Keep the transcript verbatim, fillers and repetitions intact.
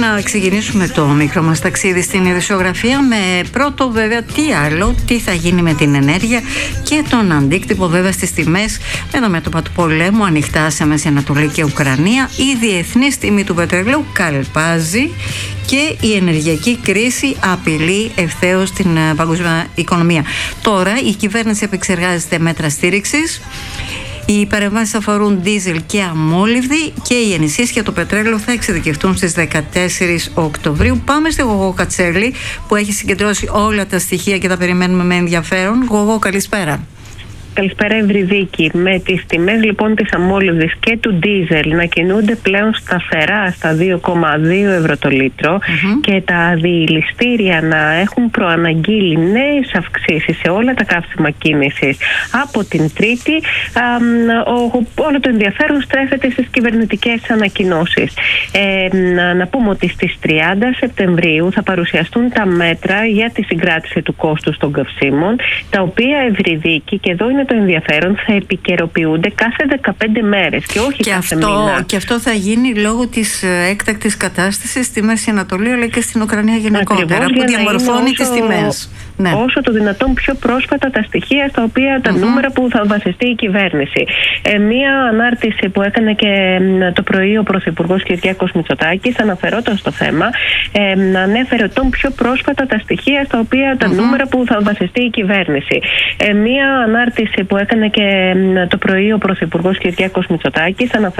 να ξεκινήσουμε το μικρό μας ταξίδι στην ειδησιογραφία με πρώτο βέβαια τι άλλο, τι θα γίνει με την ενέργεια και τον αντίκτυπο βέβαια στις τιμές με το μέτωπα του πολέμου ανοιχτά σε Μέση Ανατολή και Ουκρανία. Η διεθνής τιμή του πετρελαίου καλπάζει και η ενεργειακή κρίση απειλεί ευθέως την παγκόσμια οικονομία. Τώρα η κυβέρνηση επεξεργάζεται μέτρα στήριξης. Οι παρεμβάσεις αφορούν ντίζελ και αμόλυβδη και οι ενισχύσεις για το πετρέλαιο θα εξειδικευτούν στις δεκατέσσερις Οκτωβρίου. Πάμε στη Γογό Κατσέλη που έχει συγκεντρώσει όλα τα στοιχεία και τα περιμένουμε με ενδιαφέρον. Γογό, καλησπέρα. Καλησπέρα Ευρυδίκη. Με τις τιμές λοιπόν της αμόλυβδης και του ντίζελ να κινούνται πλέον σταθερά στα δύο κόμμα δύο ευρώ το λίτρο mm-hmm. και τα αντιηλιστήρια να έχουν προαναγγείλει νέες αυξήσεις σε όλα τα καύσιμα κίνησης από την Τρίτη, α, ο, όλο το ενδιαφέρον στρέφεται στις κυβερνητικές ανακοινώσεις. Ε, να, να πούμε ότι στις τριάντα Σεπτεμβρίου θα παρουσιαστούν τα μέτρα για τη συγκράτηση του κόστους των καυσίμων, τα οποία Ευρυδίκη, και εδώ είναι το ενδιαφέρον, θα επικαιροποιούνται κάθε δεκαπέντε μέρες και όχι και κάθε αυτό, μήνα. Και αυτό θα γίνει λόγω της έκτακτης κατάστασης στη Μέση Ανατολή αλλά και στην Ουκρανία γενικότερα. Ακριβώς, που διαμορφώνει τις τιμές. Ναι. Όσο το δυνατόν πιο πρόσφατα τα στοιχεία στα οποία τα mm-hmm. νούμερα που θα βασιστεί η κυβέρνηση. Ε, μία ανάρτηση που έκανε και το πρωί ο Πρωθυπουργός Κυριάκος Μητσοτάκης, αναφερόταν στο θέμα, ε, ανέφερε τον πιο πρόσφατα τα στοιχεία στα οποία τα mm-hmm. νούμερα που θα βασιστεί η κυβέρνηση. Ε, μία ανάρτηση που έκανε και το πρωί ο Πρωθυπουργός Κυριάκος Μητσοτάκης, αναφερόταν